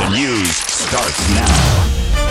The news starts now.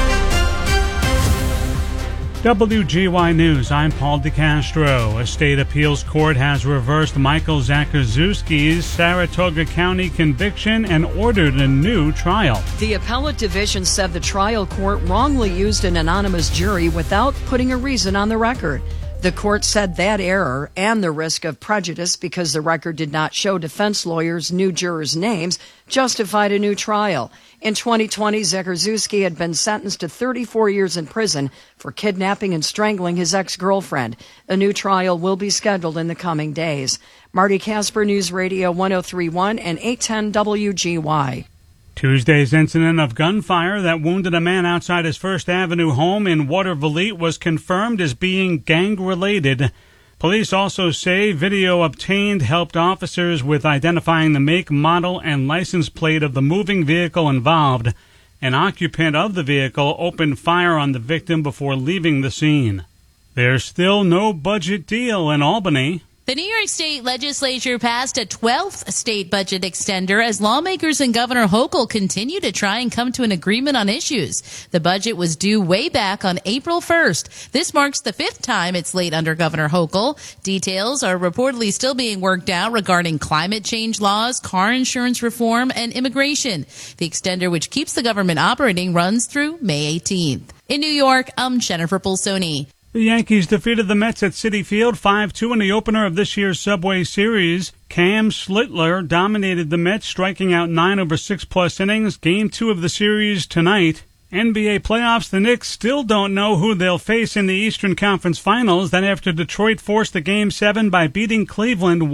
WGY News, I'm Paul DeCastro. A state appeals court has reversed Michael Zakrzewski's Saratoga County conviction and ordered a new trial. The appellate division said the trial court wrongly used an anonymous jury without putting a reason on the record. The court said that error and the risk of prejudice because the record did not show defense lawyers' new jurors' names justified a new trial. In 2020, Zakrzewski had been sentenced to 34 years in prison for kidnapping and strangling his ex-girlfriend. A new trial will be scheduled in the coming days. Marty Casper, News Radio 103.1 and 810 WGY. Tuesday's incident of gunfire that wounded a man outside his First Avenue home in Watervliet was confirmed as being gang-related. Police also say video obtained helped officers with identifying the make, model, and license plate of the moving vehicle involved. An occupant of the vehicle opened fire on the victim before leaving the scene. There's still no budget deal in Albany. The New York State Legislature passed a 12th state budget extender as lawmakers and Governor Hochul continue to try and come to an agreement on issues. The budget was due way back on April 1st. This marks the 5th time it's late under Governor Hochul. Details are reportedly still being worked out regarding climate change laws, car insurance reform, and immigration. The extender, which keeps the government operating, runs through May 18th. In New York, I'm Jennifer Pulsoni. The Yankees defeated the Mets at Citi Field 5-2 in the opener of this year's Subway Series. Cam Schlittler dominated the Mets, striking out 9 over 6+ innings. Game 2 of the series tonight. NBA playoffs, the Knicks still don't know who they'll face in the Eastern Conference Finals. Then after Detroit forced the Game 7 by beating Cleveland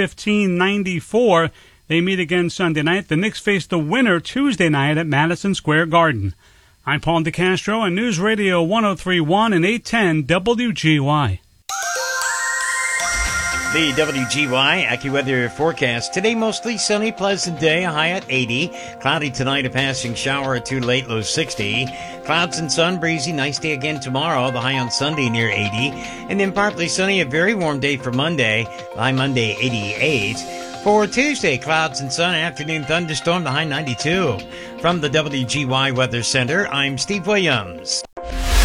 115-94, they meet again Sunday night. The Knicks face the winner Tuesday night at Madison Square Garden. I'm Paul DeCastro on News Radio 103.1 and 810 WGY. The WGY AccuWeather forecast. Today, mostly sunny, pleasant day, a high at 80. Cloudy tonight, a passing shower at 2 late, low 60. Clouds and sun, breezy, nice day again tomorrow, the high on Sunday near 80. And then partly sunny, a very warm day for Monday, the high Monday 88. For Tuesday, clouds and sun, afternoon thunderstorm, the high 92. From the WGY Weather Center, I'm Steve Williams.